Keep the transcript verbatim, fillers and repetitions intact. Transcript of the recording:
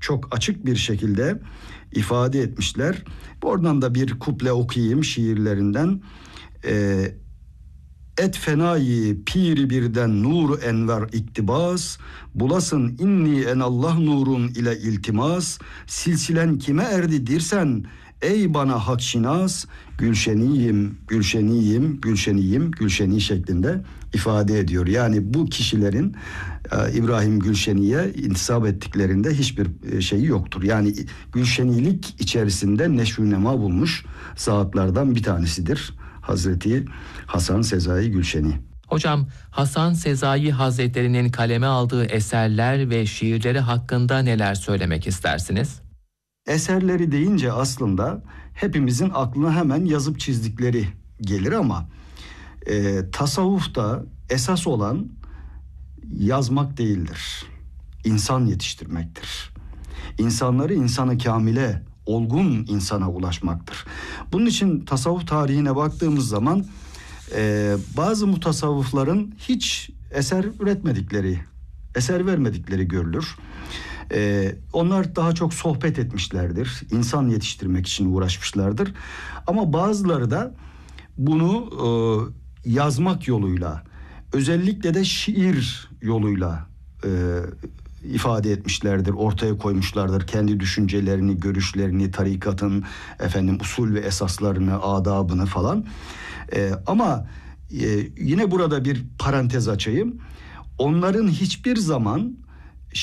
çok açık bir şekilde ifade etmişler. Oradan da bir kuple okuyayım şiirlerinden. Ee, Et fenayi piri birden nur enver iktibas, bulasın inni en Allah nurun ile iltimas, silsilen kime erdi dirsen ey bana hak şinas, gülşeniyim, gülşeniyim, gülşeniyim, gülşeni şeklinde ifade ediyor. Yani bu kişilerin e, İbrahim Gülşeni'ye intisap ettiklerinde hiçbir şeyi yoktur. Yani gülşenilik içerisinde neşvünema bulmuş zatlardan bir tanesidir Hazreti Hasan Sezai Gülşeni. Hocam, Hasan Sezai Hazretleri'nin kaleme aldığı eserler ve şiirleri hakkında neler söylemek istersiniz? Eserleri deyince aslında hepimizin aklına hemen yazıp çizdikleri gelir ama e, tasavvufta esas olan yazmak değildir. İnsan yetiştirmektir. İnsanları insanı kamile, olgun insana ulaşmaktır. Bunun için tasavvuf tarihine baktığımız zaman e, bazı mutasavvıfların hiç eser üretmedikleri, eser vermedikleri görülür. E, onlar daha çok sohbet etmişlerdir, insan yetiştirmek için uğraşmışlardır. Ama bazıları da bunu e, yazmak yoluyla, özellikle de şiir yoluyla e, ifade etmişlerdir, ortaya koymuşlardır kendi düşüncelerini, görüşlerini, tarikatın efendim usul ve esaslarını, adabını falan. Ee, ama e, yine burada bir parantez açayım. Onların hiçbir zaman